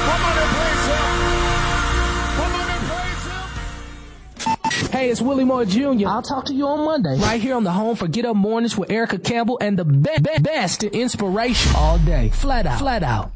Hey, it's Willie Moore Jr. I'll talk to you on Monday. Right here on the home for Get Up Mornings with Erica Campbell and the best in inspiration all day. Flat out.